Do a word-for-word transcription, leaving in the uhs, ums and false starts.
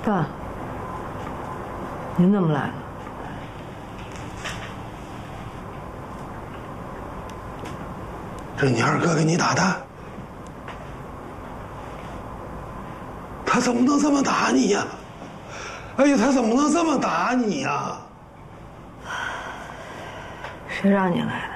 爸，您怎么来了？ 这你二哥给你打的，他怎么能这么打你呀？哎呀，他怎么能这么打你呀？ 谁让你来的？